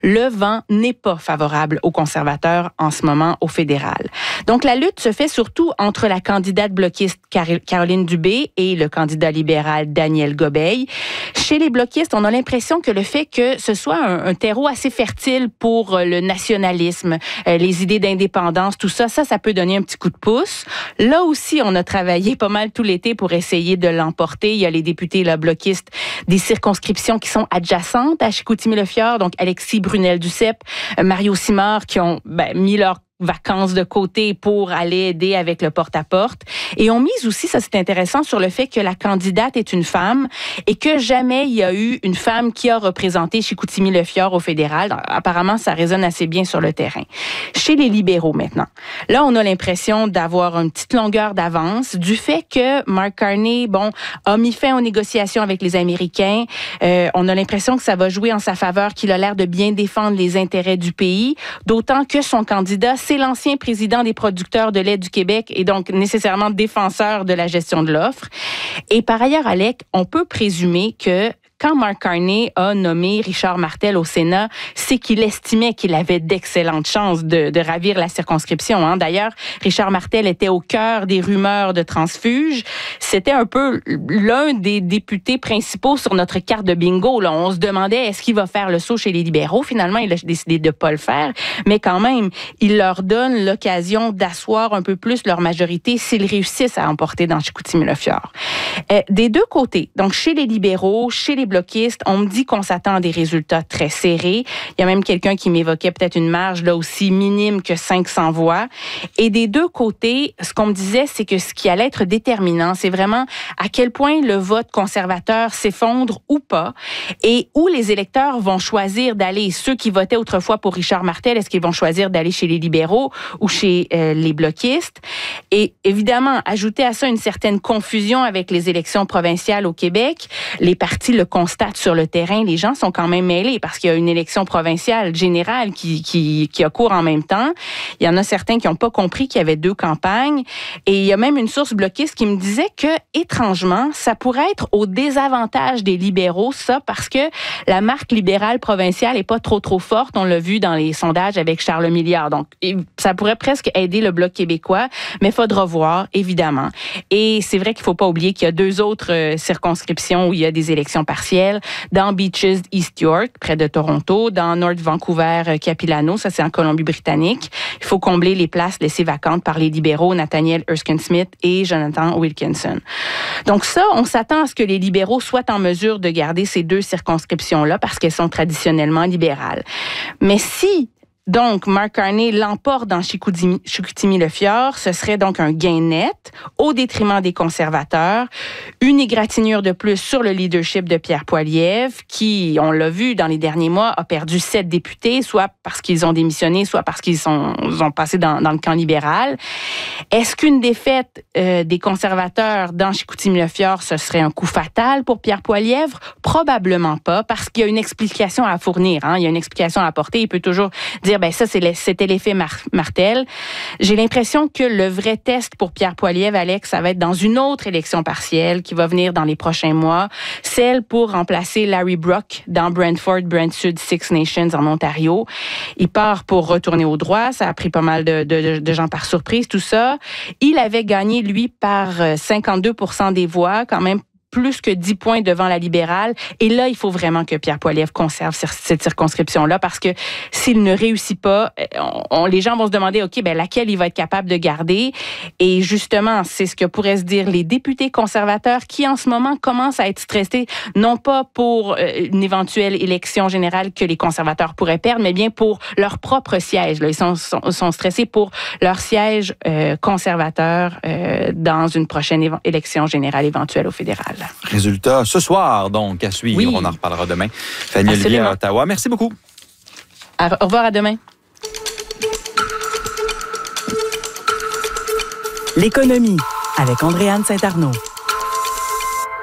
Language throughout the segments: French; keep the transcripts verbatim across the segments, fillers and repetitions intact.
le vent n'est pas favorable aux conservateurs en ce moment au fédéral. Donc, la lutte se fait surtout entre la candidate bloquiste Caroline Dubé et le candidat libéral Daniel Gobeil. Chez les bloquistes, on a l'impression que le fait que ce soit un, un terreau assez fertile pour le nationalisme, euh, les idées d'indépendance, tout ça, ça, ça peut donner un petit coup de pouce. Là aussi, on a travaillé pas mal tout l'été pour essayer de l'emporter. Il y a les députés là, bloquistes des circonscriptions qui sont adjacentes à Chicoutimi-Le-Fjord, donc Alexis Brunel-Duceppe, Mario Simard, qui ont ben, mis leur vacances de côté pour aller aider avec le porte-à-porte. Et on mise aussi, ça c'est intéressant, sur le fait que la candidate est une femme et que jamais il y a eu une femme qui a représenté Chicoutimi-Le-Fjord au fédéral. Donc, apparemment, ça résonne assez bien sur le terrain. Chez les libéraux maintenant, là, on a l'impression d'avoir une petite longueur d'avance du fait que Mark Carney, bon, a mis fin aux négociations avec les Américains. Euh, on a l'impression que ça va jouer en sa faveur, qu'il a l'air de bien défendre les intérêts du pays, d'autant que son candidat, c'est l'ancien président des producteurs de lait du Québec et donc nécessairement défenseur de la gestion de l'offre. Et par ailleurs, Alec, on peut présumer que quand Mark Carney a nommé Richard Martel au Sénat, c'est qu'il estimait qu'il avait d'excellentes chances de, de ravir la circonscription. Hein. D'ailleurs, Richard Martel était au cœur des rumeurs de transfuge. C'était un peu l'un des députés principaux sur notre carte de bingo. Là. On se demandait, est-ce qu'il va faire le saut chez les libéraux? Finalement, il a décidé de ne pas le faire. Mais quand même, il leur donne l'occasion d'asseoir un peu plus leur majorité s'ils réussissent à emporter dans Chicoutimi-Le-Fjord. Euh, des deux côtés, donc chez les libéraux, chez les bloquistes, on me dit qu'on s'attend à des résultats très serrés. Il y a même quelqu'un qui m'évoquait peut-être une marge là aussi minime que cinq cents voix. Et des deux côtés, ce qu'on me disait, c'est que ce qui allait être déterminant, c'est vraiment à quel point le vote conservateur s'effondre ou pas et où les électeurs vont choisir d'aller. Ceux qui votaient autrefois pour Richard Martel, est-ce qu'ils vont choisir d'aller chez les libéraux ou chez euh, les bloquistes? Et évidemment, ajouter à ça une certaine confusion avec les élections provinciales au Québec, les partis le constate sur le terrain, les gens sont quand même mêlés parce qu'il y a une élection provinciale générale qui, qui, qui a cours en même temps. Il y en a certains qui n'ont pas compris qu'il y avait deux campagnes. Et il y a même une source bloquiste qui me disait que, étrangement, ça pourrait être au désavantage des libéraux, ça, parce que la marque libérale provinciale n'est pas trop, trop forte. On l'a vu dans les sondages avec Charles Milliard. Donc, ça pourrait presque aider le Bloc québécois, mais il faudra voir, évidemment. Et c'est vrai qu'il ne faut pas oublier qu'il y a deux autres euh, circonscriptions où il y a des élections partielles. Dans Beaches, East York, près de Toronto, dans North Vancouver, Capilano, ça c'est en Colombie-Britannique. Il faut combler les places laissées vacantes par les libéraux Nathaniel Erskine-Smith et Jonathan Wilkinson. Donc ça, on s'attend à ce que les libéraux soient en mesure de garder ces deux circonscriptions-là parce qu'elles sont traditionnellement libérales. Mais si donc, Mark Carney l'emporte dans Chicoutimi-Le-Fjord. Ce serait donc un gain net au détriment des conservateurs. Une égratignure de plus sur le leadership de Pierre Poilievre, qui, on l'a vu dans les derniers mois, a perdu sept députés, soit parce qu'ils ont démissionné, soit parce qu'ils sont, ont passé dans, dans le camp libéral. Est-ce qu'une défaite euh, des conservateurs dans Chicoutimi-Le-Fjord, ce serait un coup fatal pour Pierre Poilievre? Probablement pas, parce qu'il y a une explication à fournir. Hein? Il y a une explication à apporter. Il peut toujours dire ben ça, c'est c'était l'effet Mar- Martel. J'ai l'impression que le vrai test pour Pierre Poilievre, Alex, ça va être dans une autre élection partielle qui va venir dans les prochains mois, celle pour remplacer Larry Brock dans Brantford, Brant-Sud, Six Nations en Ontario. Il part pour retourner au droit. Ça a pris pas mal de, de, de gens par surprise, tout ça. Il avait gagné, lui, par cinquante-deux pour cent des voix, quand même plus que dix points devant la libérale. Et là, il faut vraiment que Pierre Poilievre conserve cette circonscription-là parce que s'il ne réussit pas, on, on, les gens vont se demander, OK, ben laquelle il va être capable de garder? Et justement, c'est ce que pourraient se dire les députés conservateurs qui, en ce moment, commencent à être stressés, non pas pour euh, une éventuelle élection générale que les conservateurs pourraient perdre, mais bien pour leur propre siège. Là. Ils sont, sont, sont stressés pour leur siège euh, conservateur euh, dans une prochaine éve- élection générale éventuelle au fédéral. Résultat ce soir, donc, à suivre. Oui. On en reparlera demain. Fanny Olivier à Ottawa. Merci beaucoup. À, au revoir, à demain. L'économie avec Andréane Saint-Arnaud.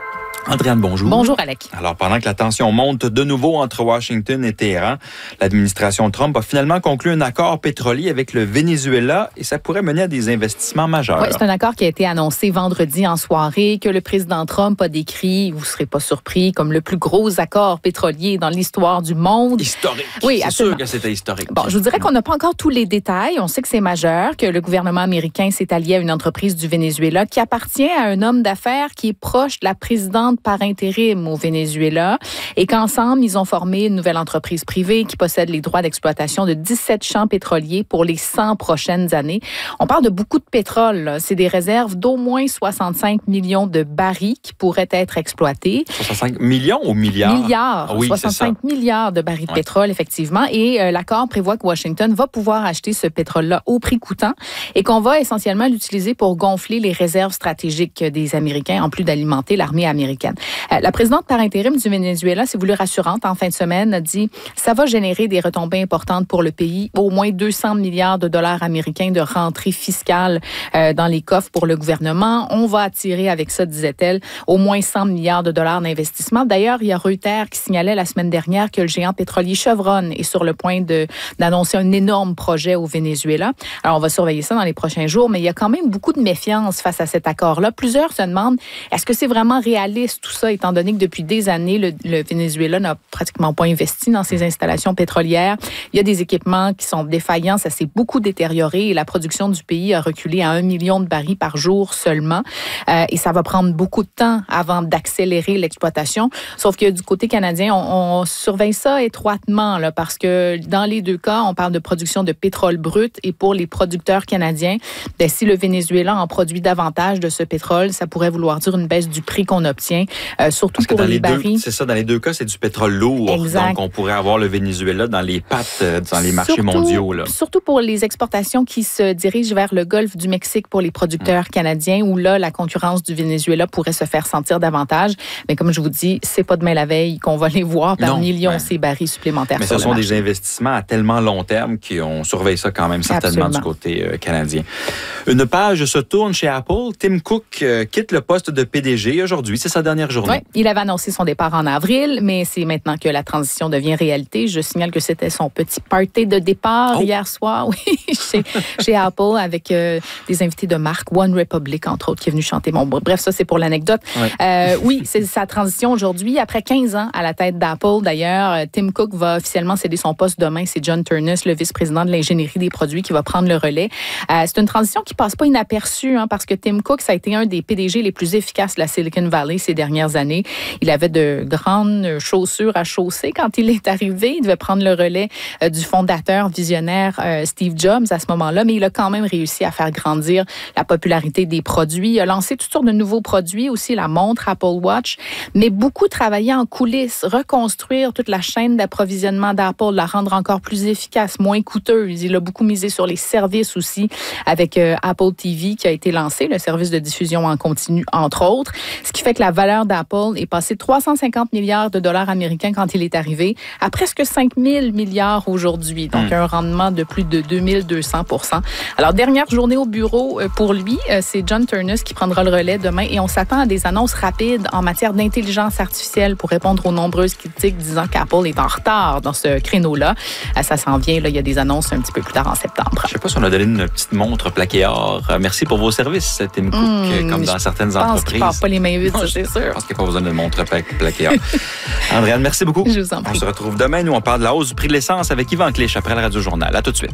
Andréane, bonjour. Bonjour, Alec. Alors, pendant que la tension monte de nouveau entre Washington et Téhéran, l'administration Trump a finalement conclu un accord pétrolier avec le Venezuela et ça pourrait mener à des investissements majeurs. Oui, c'est un accord qui a été annoncé vendredi en soirée, que le président Trump a décrit, vous ne serez pas surpris, comme le plus gros accord pétrolier dans l'histoire du monde. Historique. Oui, c'est absolument. sûr que c'était historique. Bon, je vous dirais qu'on n'a pas encore tous les détails. On sait que c'est majeur, que le gouvernement américain s'est allié à une entreprise du Venezuela qui appartient à un homme d'affaires qui est proche de la présidente par intérim au Venezuela et qu'ensemble, ils ont formé une nouvelle entreprise privée qui possède les droits d'exploitation de dix-sept champs pétroliers pour les cent prochaines années. On parle de beaucoup de pétrole, là. C'est des réserves d'au moins soixante-cinq millions de barils qui pourraient être exploités. soixante-cinq millions ou milliards? Milliards. Ah oui, soixante-cinq milliards de barils de ouais. pétrole, effectivement. Et euh, l'accord prévoit que Washington va pouvoir acheter ce pétrole-là au prix coûtant et qu'on va essentiellement l'utiliser pour gonfler les réserves stratégiques des Américains en plus d'alimenter l'armée américaine. Euh, la présidente par intérim du Venezuela s'est voulue rassurante en fin de semaine, a dit « Ça va générer des retombées importantes pour le pays, au moins deux cents milliards de dollars américains de rentrée fiscale euh, dans les coffres pour le gouvernement. On va attirer avec ça, disait-elle, au moins cent milliards de dollars d'investissement. » D'ailleurs, il y a Reuters qui signalait la semaine dernière que le géant pétrolier Chevron est sur le point de, d'annoncer un énorme projet au Venezuela. Alors, on va surveiller ça dans les prochains jours, mais il y a quand même beaucoup de méfiance face à cet accord-là. Plusieurs se demandent, est-ce que c'est vraiment réaliste tout ça, étant donné que depuis des années, le, le Venezuela n'a pratiquement pas investi dans ses installations pétrolières. Il y a des équipements qui sont défaillants, ça s'est beaucoup détérioré et la production du pays a reculé à un million de barils par jour seulement. Euh, et ça va prendre beaucoup de temps avant d'accélérer l'exploitation. Sauf que du côté canadien, on, on surveille ça étroitement là, parce que dans les deux cas, on parle de production de pétrole brut et pour les producteurs canadiens, bien, si le Venezuela en produit davantage de ce pétrole, ça pourrait vouloir dire une baisse du prix qu'on obtient, euh, surtout pour les, les barils. C'est ça, dans les deux cas, c'est du pétrole lourd. Exact. Donc, on pourrait avoir le Venezuela dans les pattes, dans les marchés surtout, mondiaux. Là. Surtout pour les exportations qui se dirigent vers le golfe du Mexique pour les producteurs mmh. canadiens, où là, la concurrence du Venezuela pourrait se faire sentir davantage. Mais comme je vous dis, c'est pas demain la veille qu'on va les voir par non, millions ben, ces barils supplémentaires. Mais sur ce sont le marché. Des investissements à tellement long terme qu'on surveille ça quand même certainement Absolument. Du côté euh, canadien. Une page se tourne chez Apple. Tim Cook euh, quitte le poste de P D G aujourd'hui. C'est sa dernière journée. Oui, il avait annoncé son départ en avril, mais c'est maintenant que la transition devient réalité. Je signale que c'était son petit party de départ oh. hier soir, oui, chez, chez Apple, avec euh, des invités de marque, One Republic, entre autres, qui est venu chanter. Bon, bref, ça, c'est pour l'anecdote. Oui, euh, oui c'est sa transition aujourd'hui. Après quinze ans à la tête d'Apple, d'ailleurs, Tim Cook va officiellement céder son poste demain. C'est John Ternus, le vice-président de l'ingénierie des produits, qui va prendre le relais. Euh, c'est une transition qui passe pas inaperçue, hein, parce que Tim Cook, ça a été un des P D G les plus efficaces de la Silicon Valley ces dernières années. Il avait de grandes chaussures à chausser quand il est arrivé. Il devait prendre le relais euh, du fondateur visionnaire euh, Steve Jobs à ce moment-là, mais il a quand même réussi à faire grandir la popularité des produits. Il a lancé toutes sortes de nouveaux produits, aussi la montre Apple Watch, mais beaucoup travaillé en coulisses, reconstruire toute la chaîne d'approvisionnement d'Apple, la rendre encore plus efficace, moins coûteuse. Il a beaucoup misé sur les services aussi avec euh, Apple T V qui a été lancé, le service de diffusion en continu, entre autres, ce qui fait que la valeur d'Apple est passée de trois cent cinquante milliards de dollars américains quand il est arrivé à presque cinq mille milliards aujourd'hui, donc mmh. un rendement de plus de deux mille deux cents pour cent. Alors, dernière journée au bureau pour lui, c'est John Ternus qui prendra le relais demain et on s'attend à des annonces rapides en matière d'intelligence artificielle pour répondre aux nombreuses critiques disant qu'Apple est en retard dans ce créneau-là. Ça s'en vient, là, il y a des annonces un petit peu plus tard en septembre. Je ne sais pas si on a donné une petite montre plaquée or. Merci pour vos services, Tim Cook, mmh, comme dans certaines entreprises. Je pense qu'il ne part pas les mains vides, ça, c'est sûr. Je pense qu'il n'y a pas besoin de montre plaquée or. Andréane, merci beaucoup. Je vous en prie. On se retrouve demain. Nous, on parle de la hausse du prix de l'essence avec Yvan Clich après le Radio-Journal. À tout de suite.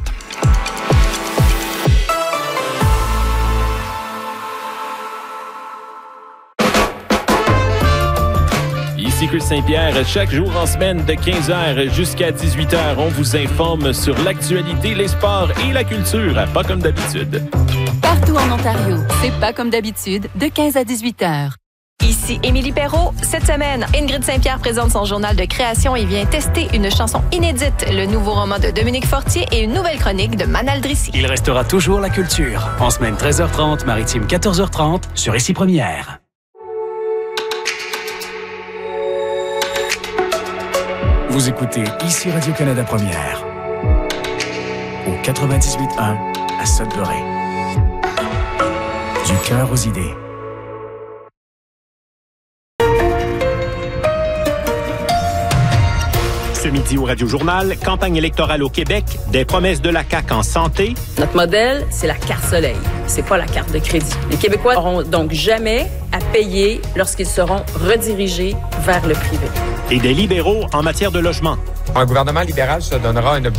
Ici Chris Saint-Pierre. Chaque jour en semaine de quinze heures jusqu'à dix-huit heures, on vous informe sur l'actualité, les sports et la culture. Pas comme d'habitude. Partout en Ontario, c'est pas comme d'habitude de quinze à dix-huit heures. Ici Émilie Perrault. Cette semaine, Ingrid Saint-Pierre présente son journal de création et vient tester une chanson inédite, le nouveau roman de Dominique Fortier et une nouvelle chronique de Manal Drissi. Il restera toujours la culture. En semaine treize heures trente, maritime quatorze heures trente, sur Ici Première. Vous écoutez Ici Radio-Canada Première. Au quatre-vingt-dix-huit un à Sudbury. Du cœur aux idées. midi au Radio-Journal, campagne électorale au Québec, des promesses de la C A Q en santé. Notre modèle, c'est la carte soleil. C'est pas la carte de crédit. Les Québécois n'auront donc jamais à payer lorsqu'ils seront redirigés vers le privé. Et des libéraux en matière de logement. Un gouvernement libéral se donnera un objectif